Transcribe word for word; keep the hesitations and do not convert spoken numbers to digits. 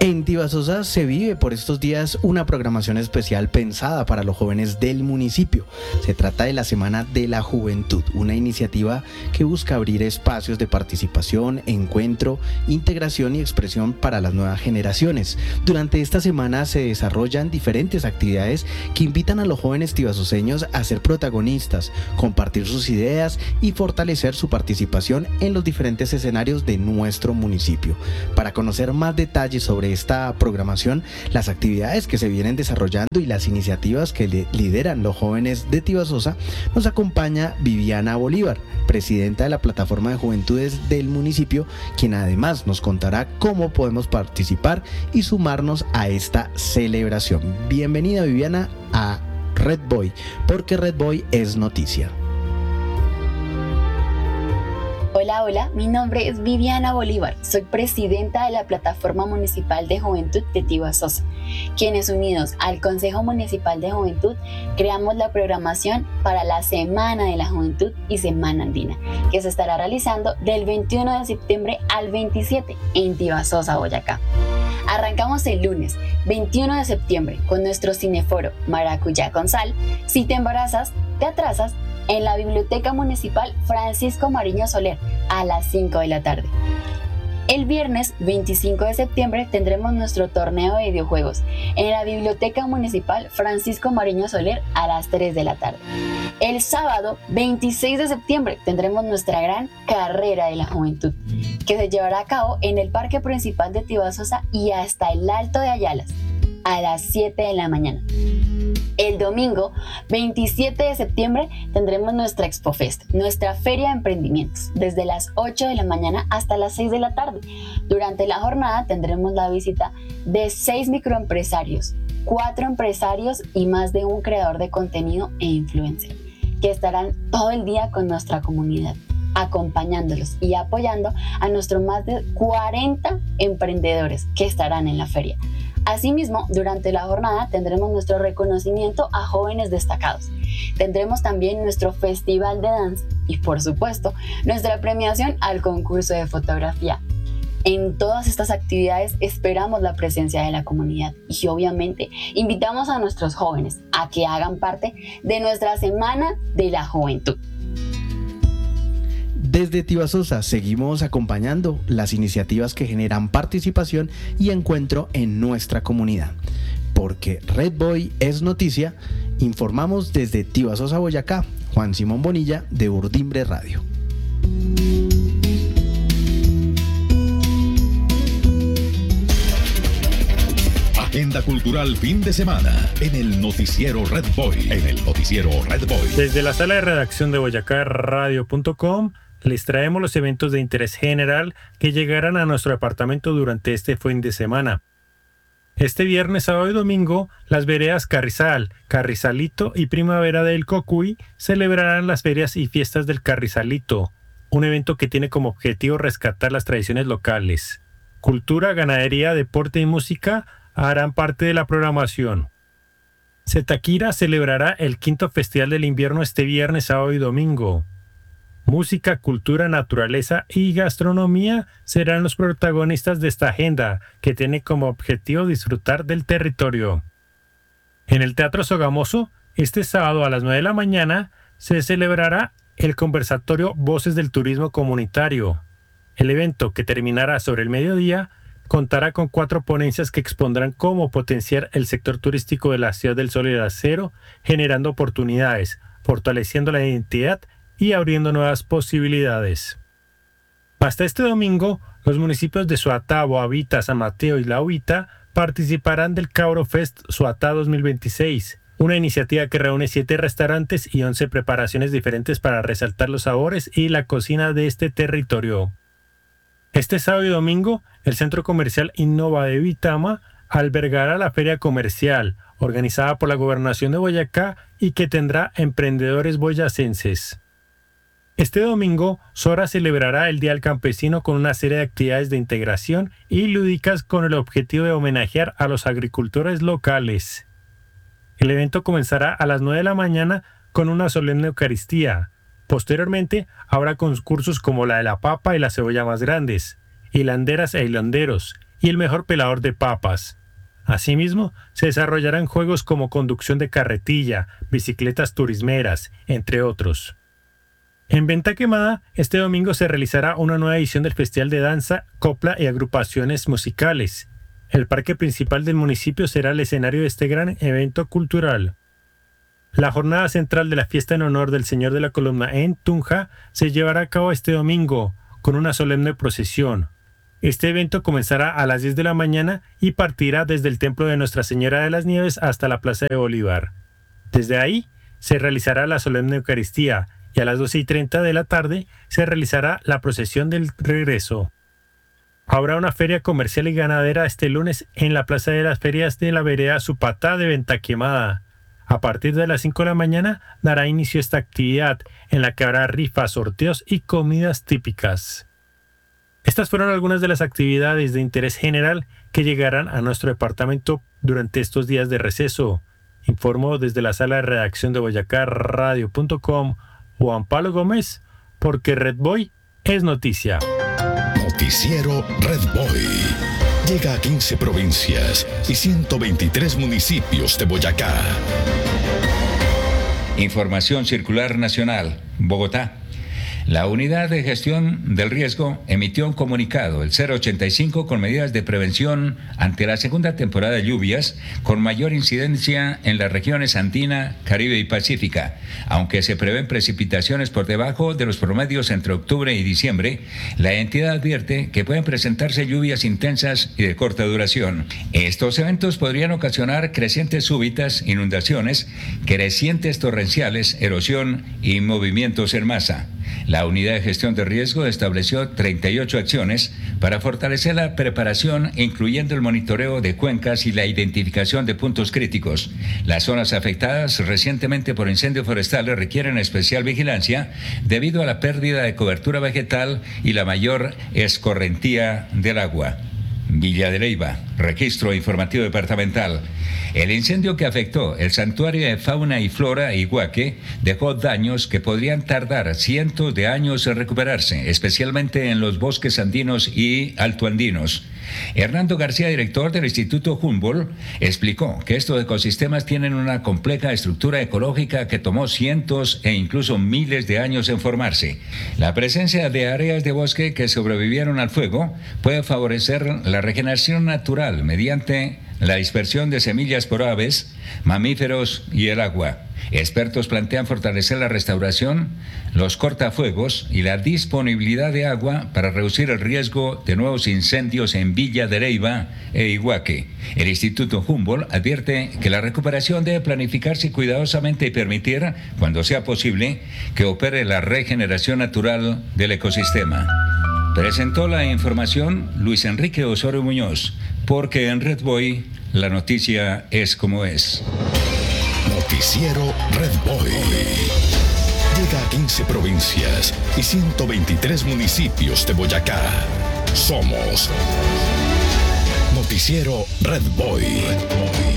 En Tibasosa se vive por estos días una programación especial pensada para los jóvenes del municipio. Se trata de la Semana de la Juventud, una iniciativa que busca abrir espacios de participación, encuentro, integración y expresión para las nuevas generaciones. Durante esta semana se desarrollan diferentes actividades que invitan a los jóvenes tibasoseños a ser protagonistas, compartir sus ideas y fortalecer su participación en los diferentes escenarios de nuestro municipio. Para conocer más detalles sobre esta programación, las actividades que se vienen desarrollando y las iniciativas que lideran los jóvenes de Tibasosa, nos acompaña Viviana Bolívar, presidenta de la Plataforma de Juventudes del municipio, quien además nos contará cómo podemos participar y sumarnos a esta celebración. Bienvenida, Viviana, a Red Boy, porque Red Boy es noticia. Hola, hola, mi nombre es Viviana Bolívar, soy presidenta de la Plataforma Municipal de Juventud de Tibasosa, quienes unidos al Consejo Municipal de Juventud creamos la programación para la Semana de la Juventud y Semana Andina, que se estará realizando del veintiuno de septiembre al veintisiete en Tibasosa, Boyacá. Arrancamos el lunes veintiuno de septiembre con nuestro cineforo Maracuyá con Sal, Si te embarazas, te atrasas, en la Biblioteca Municipal Francisco Mariño Soler a las cinco de la tarde. El viernes veinticinco de septiembre tendremos nuestro torneo de videojuegos en la Biblioteca Municipal Francisco Mariño Soler a las tres de la tarde. El sábado veintiséis de septiembre tendremos nuestra gran carrera de la juventud, que se llevará a cabo en el Parque Principal de Tibasosa y hasta el Alto de Ayalas a las siete de la mañana. El domingo veintisiete de septiembre tendremos nuestra ExpoFest, nuestra feria de emprendimientos, desde las ocho de la mañana hasta las seis de la tarde. Durante la jornada tendremos la visita de seis microempresarios, cuatro empresarios y más de un creador de contenido e influencer, que estarán todo el día con nuestra comunidad, acompañándolos y apoyando a nuestros más de cuarenta emprendedores que estarán en la feria. Asimismo, durante la jornada tendremos nuestro reconocimiento a jóvenes destacados. Tendremos también nuestro festival de danza y, por supuesto, nuestra premiación al concurso de fotografía. En todas estas actividades esperamos la presencia de la comunidad y, obviamente, invitamos a nuestros jóvenes a que hagan parte de nuestra Semana de la Juventud. Desde Tibasosa seguimos acompañando las iniciativas que generan participación y encuentro en nuestra comunidad. Porque Red Boy es noticia, informamos desde Tibasosa, Boyacá, Juan Simón Bonilla de Urdimbre Radio. Agenda cultural fin de semana en el noticiero Red Boy. En el noticiero Red Boy. Desde la sala de redacción de boyacá radio punto com les traemos los eventos de interés general que llegarán a nuestro departamento durante este fin de semana. Este viernes, sábado y domingo, las veredas Carrizal, Carrizalito y Primavera del Cocuy celebrarán las ferias y fiestas del Carrizalito, un evento que tiene como objetivo rescatar las tradiciones locales. Cultura, ganadería, deporte y música harán parte de la programación. Zetaquira celebrará el quinto Festival del Invierno este viernes, sábado y domingo. Música, cultura, naturaleza y gastronomía serán los protagonistas de esta agenda, que tiene como objetivo disfrutar del territorio. En el Teatro Sogamoso, este sábado a las nueve de la mañana, se celebrará el conversatorio Voces del Turismo Comunitario. El evento, que terminará sobre el mediodía, contará con cuatro ponencias que expondrán cómo potenciar el sector turístico de la Ciudad del Sol y del Acero, generando oportunidades, fortaleciendo la identidad y abriendo nuevas posibilidades. Hasta este domingo, los municipios de Suatá, Boavita, San Mateo y La Huita participarán del Cabro Fest Suatá dos mil veintiséis, una iniciativa que reúne siete restaurantes y once preparaciones diferentes para resaltar los sabores y la cocina de este territorio. Este sábado y domingo, el Centro Comercial Innova de Vitama albergará la Feria Comercial, organizada por la Gobernación de Boyacá y que tendrá emprendedores boyacenses. Este domingo, Sora celebrará el Día del Campesino con una serie de actividades de integración y lúdicas con el objetivo de homenajear a los agricultores locales. El evento comenzará a las nueve de la mañana con una solemne Eucaristía. Posteriormente, habrá concursos como la de la papa y la cebolla más grandes, hilanderas e hilanderos, y el mejor pelador de papas. Asimismo, se desarrollarán juegos como conducción de carretilla, bicicletas turismeras, entre otros. En Venta Quemada, este domingo se realizará una nueva edición del Festival de Danza, Copla y Agrupaciones Musicales. El parque principal del municipio será el escenario de este gran evento cultural. La jornada central de la fiesta en honor del Señor de la Columna en Tunja se llevará a cabo este domingo, con una solemne procesión. Este evento comenzará a las diez de la mañana y partirá desde el Templo de Nuestra Señora de las Nieves hasta la Plaza de Bolívar. Desde ahí se realizará la solemne Eucaristía y a las doce y treinta de la tarde se realizará la procesión del regreso. Habrá una feria comercial y ganadera este lunes en la Plaza de las Ferias de la Vereda Zupatá de Venta Quemada. A partir de las cinco de la mañana dará inicio esta actividad, en la que habrá rifas, sorteos y comidas típicas. Estas fueron algunas de las actividades de interés general que llegarán a nuestro departamento durante estos días de receso. Informó desde la sala de redacción de boyacá radio punto com Juan Pablo Gómez, porque Red Boy es noticia. Noticiero Red Boy. Llega a quince provincias y ciento veintitrés municipios de Boyacá. Información circular nacional, Bogotá. La Unidad de Gestión del Riesgo emitió un comunicado, el cero ochenta y cinco, con medidas de prevención ante la segunda temporada de lluvias, con mayor incidencia en las regiones andina, Caribe y Pacífica. Aunque se prevén precipitaciones por debajo de los promedios entre octubre y diciembre, la entidad advierte que pueden presentarse lluvias intensas y de corta duración. Estos eventos podrían ocasionar crecientes súbitas, inundaciones, crecientes torrenciales, erosión y movimientos en masa. La Unidad de Gestión de Riesgo estableció treinta y ocho acciones para fortalecer la preparación, incluyendo el monitoreo de cuencas y la identificación de puntos críticos. Las zonas afectadas recientemente por incendios forestales requieren especial vigilancia debido a la pérdida de cobertura vegetal y la mayor escorrentía del agua. Villa de Leyva, registro informativo departamental. El incendio que afectó el santuario de fauna y flora Iguaque dejó daños que podrían tardar cientos de años en recuperarse, especialmente en los bosques andinos y altoandinos. Hernando García, director del Instituto Humboldt, explicó que estos ecosistemas tienen una compleja estructura ecológica que tomó cientos e incluso miles de años en formarse. La presencia de áreas de bosque que sobrevivieron al fuego puede favorecer la regeneración natural mediante la dispersión de semillas por aves, mamíferos y el agua. Expertos plantean fortalecer la restauración, los cortafuegos y la disponibilidad de agua para reducir el riesgo de nuevos incendios en Villa de Leyva e Iguaque. El Instituto Humboldt advierte que la recuperación debe planificarse cuidadosamente y permitir, cuando sea posible, que opere la regeneración natural del ecosistema. Presentó la información Luis Enrique Osorio Muñoz, porque en Red Boy la noticia es como es. Noticiero Red Boy. Llega a quince provincias y ciento veintitrés municipios de Boyacá. Somos Noticiero Red Boy. Red Boy.